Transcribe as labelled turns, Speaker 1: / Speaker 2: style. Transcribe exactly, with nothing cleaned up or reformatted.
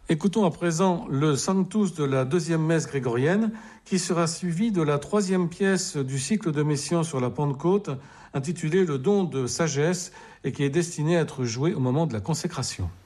Speaker 1: Écoutons à présent le Sanctus de la deuxième messe grégorienne, qui sera suivi de la troisième pièce du cycle de Messiaen sur la Pentecôte, intitulée Le don de sagesse, et qui est destinée à être jouée au moment de la consécration.